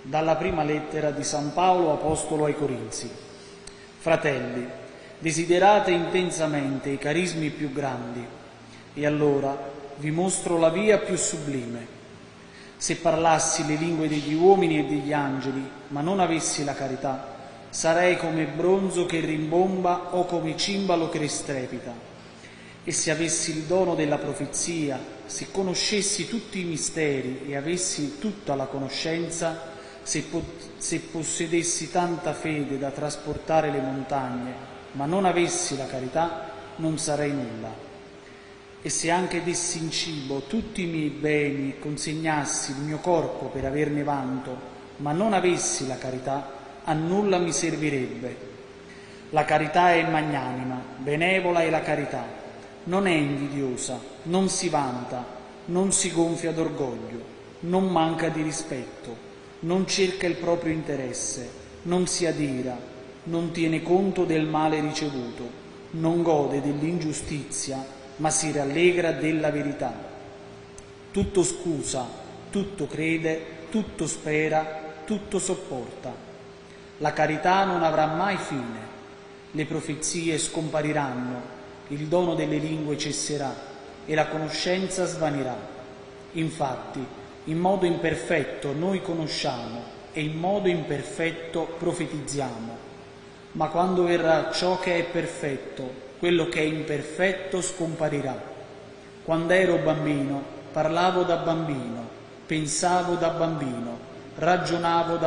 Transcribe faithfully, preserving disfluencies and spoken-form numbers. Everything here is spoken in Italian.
Dalla prima lettera di San Paolo Apostolo ai Corinzi. Fratelli, desiderate intensamente i carismi più grandi, e allora vi mostro la via più sublime. Se parlassi le lingue degli uomini e degli angeli, ma non avessi la carità, sarei come bronzo che rimbomba o come cimbalo che strepita. E se avessi il dono della profezia, se conoscessi tutti i misteri e avessi tutta la conoscenza, se, po- se possedessi tanta fede da trasportare le montagne, ma non avessi la carità, non sarei nulla. E se anche dessi in cibo tutti i miei beni e consegnassi il mio corpo per averne vanto, ma non avessi la carità, a nulla mi servirebbe. La carità è magnanima, benevola è la carità. Non è invidiosa, non si vanta, non si gonfia d'orgoglio, non manca di rispetto, non cerca il proprio interesse, non si adira, non tiene conto del male ricevuto, non gode dell'ingiustizia, ma si rallegra della verità. Tutto scusa, tutto crede, tutto spera, tutto sopporta. La carità non avrà mai fine, le profezie scompariranno, il dono delle lingue cesserà e la conoscenza svanirà. Infatti, in modo imperfetto noi conosciamo e in modo imperfetto profetizziamo. Ma quando verrà ciò che è perfetto, quello che è imperfetto scomparirà. Quando ero bambino, parlavo da bambino, pensavo da bambino, ragionavo da